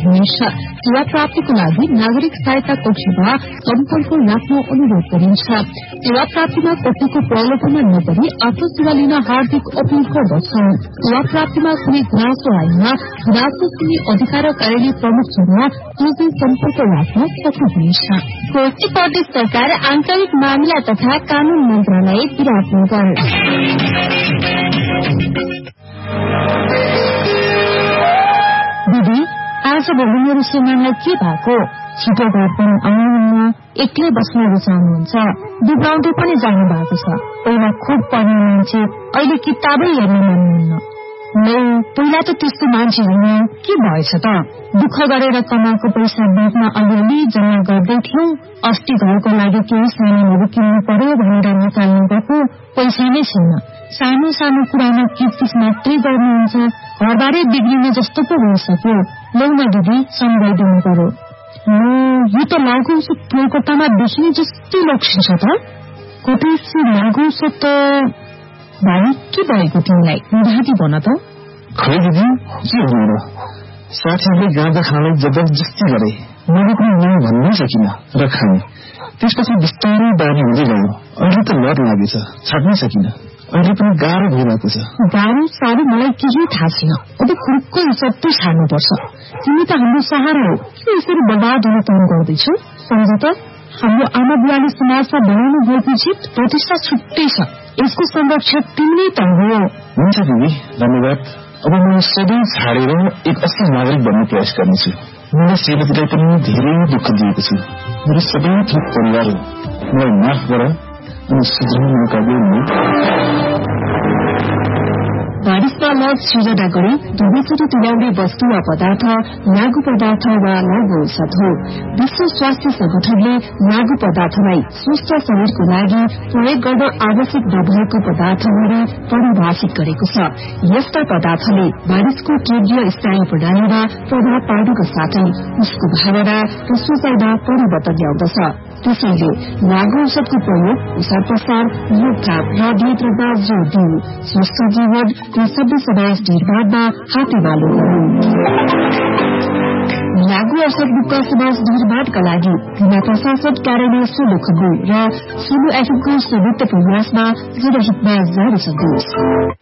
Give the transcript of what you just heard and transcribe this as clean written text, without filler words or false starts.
हुनेछ। सेवा प्राप्तिको लागि नागरिक सहायता कक्षमा सम्पर्क राख्न अनुरोध गरिन्छ। सेवा प्राप्तिमा कसैको प्रलोभनमा नपरी आफ्नो सेवा लिन हार्दिक अपील गर्दछौ। सेवा प्राप्तिमा कुनै गुनासो आएमा गुनासो सुन्ने अधिकार कार्यालय प्रमुखसँग सोझै सम्पर्क राख्न सक्नुहुनेछ। कोशी प्रदेश सरकार आन्तरिक मामिला तथा कानून मन्त्रालय विराटनगर। दिदी, आज भोलि मेरो श्रीमानलाई के भएको? छिटो घर पनि आउनुहुन्न, एक्लै बस्न रुचाउनुहुन्छ, बिग्राउँदै पनि जानु भएको छ। पहिला खुब पढ्ने मान्छे, अहिले किताबै हेर्न मान्नुहुन्न। पहिला त त्यस्तो मान्छे होइन, के भएछ त? दुःख गरेर कमाएको पैसा बिचमा अलिअलि जम्मा गर्दै थियौ। अस्ति घरको लागि केही सामानहरू किन्नु पर्यो भनेर निकाल्नु गएको पैसा नै छैन। सानो सानो कुरामा किचकिच मात्रै गर्नुहुन्छ। घरबारे बिग्रिने जस्तो पो भइसक्यो। लौ न दिदी, सम्झाइदिनु पर्यो। यो त लागु औषध कोलकातामा देखिने जस्तै लक्षण छ त। कतै लागु औषध त भाइ, के भएको तिमीलाई? निधाती भन त। खै दिदी, के हुनु र? साथीहरूले गाँजा खानलाई जबरजस्ती गरे। मैले पनि नयाँ भन्नै सकिन र खाने। त्यसपछि बिस्तारै बानी हुँदै गयो। अहिले त लत लागेछ, छाड्नै सकिन। अहिले पनि गाह्रो भइरहेको छ। गाह्रो साह्रो मलाई केही थाहा छैन। अब खुर्को सबै छाड्नुपर्छ। तिमी त हाम्रो सहारा हो, के यसरी बर्बाद हुन काम गर्दैछौ? सम्झ त, हाम्रो आमा बुवाले समाजमा बनाउनु भएको जित प्रतिष्ठा छुट्टै छ। यसको संरक्षक तिमी नै त हो। हुन्छ दिदी, धन्यवाद। अब म सबै छाडेर एक असल नागरिक बन्ने प्रयास गर्नेछु। मैले श्रीमतीलाई पनि धेरै दुःख दिएको छु। मेरो सबै थोक परिवार हो। मलाई माफ गर अनि सुध्रिने मौका दिनु। बारिशमा लज सृजना गरी दुवैचोटि तुल्याउने वस्तु वा पदार्थ लागू पदार्थ वा लागू औषध हो। विश्व स्वास्थ्य संगठनले लागू पदार्थलाई स्वस्थ शरीरको लागि प्रयोग गर्न आवश्यक नभएको पदार्थहरू परिभाषित गरेको छ। यस्ता पदार्थले मानिसको केन्द्रीय स्नायु प्रणालीमा प्रभाव पार्नुका साथै उसको भावना र सोचाइमा परिवर्तन ल्याउँदछ। त्यसैले लागू औषधको प्रयोग, प्रसार प्रसार, रोकथाम र नियन्त्रणमा जोड़ दिऊ। स्वस्थ जीवन र सभ्य समाज निर्माणमा हातेमालो गरौं। लागू औषध मुक्त समाज निर्माणका लागि जिल्ला प्रशासन कार्यालय सोलुखम्बु र सोलु एफएमको संयुक्त प्रयासमा जनहितमा जारी सन्देश।